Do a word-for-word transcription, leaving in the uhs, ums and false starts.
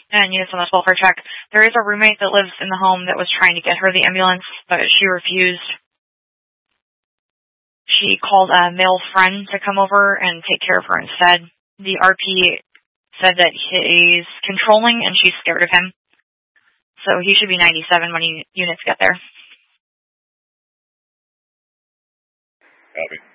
and units on the welfare check. There is a roommate that lives in the home that was trying to get her the ambulance, but she refused. She called a male friend to come over and take care of her instead. The R P said that he's controlling and she's scared of him. So he should be ninety-seven when units get there. Copy.